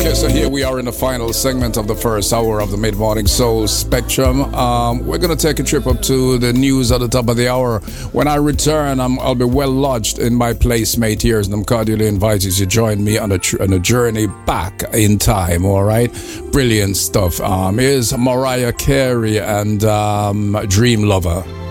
So here we are in the final segment of the first hour of the Mid-Morning Soul Spectrum. We're going to take a trip up to the news at the top of the hour. When I return, I'll be well lodged in my placeMate here, and I'm cordially invited to join me on a journey back in time, all right? Brilliant stuff. Here's Mariah Carey and Dream Lover.